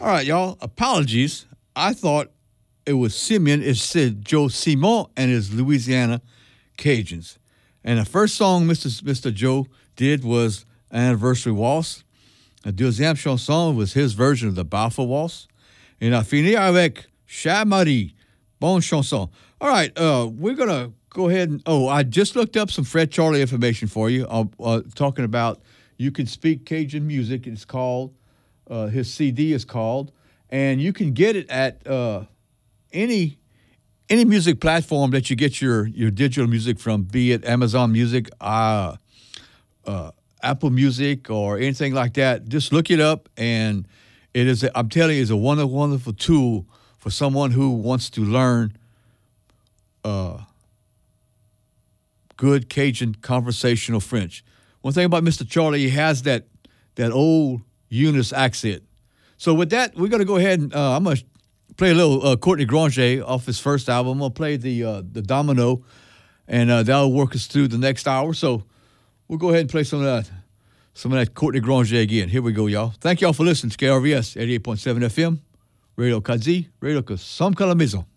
All right, y'all. Apologies. I thought it was Simeon. It said Joe Simon and his Louisiana Cajuns. And the first song Mr. Joe did was Anniversary Waltz. La deuxième chanson was his version of the Balfour Waltz. And I fini avec Cher Marie. Bonne chanson. All right, we're going to go ahead and... Oh, I just looked up some Fred Charlie information for you. Talking about You Can Speak Cajun Music. It's called... his CD is called. And you can get it at any music platform that you get your digital music from, be it Amazon Music, Apple Music, or anything like that. Just look it up, and it is. I'm telling you, it's a wonderful, wonderful tool for someone who wants to learn good Cajun conversational French. One thing about Mr. Charlie, he has that old Eunice accent. So with that, we're gonna go ahead and I'm gonna play a little Courtney Granger off his first album. I'm gonna play the Domino, and that'll work us through the next hour. So we'll go ahead and play some of that Courtney Granger again. Here we go, y'all. Thank y'all for listening to KRVS 88.7 FM, Radio Kazi, Radio que Som que la Maison.